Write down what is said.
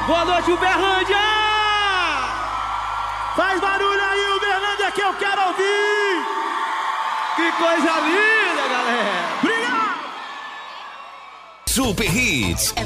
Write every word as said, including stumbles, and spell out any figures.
Boa noite, Uberlândia! Faz barulho aí, Uberlândia, que eu quero ouvir! Que coisa linda, galera! Obrigado! Super Hits.